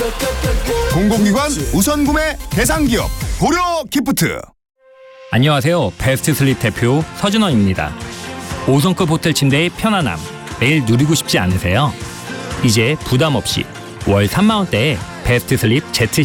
공공기관 우선구매 대상기업 고려기프트. 안녕하세요. 베스트슬립 대표 서준원입니다. 5성급 호텔 침대의 편안함 매일 누리고 싶지 않으세요? 이제 부담 없이 월 3만 원대에 베스트슬립 Z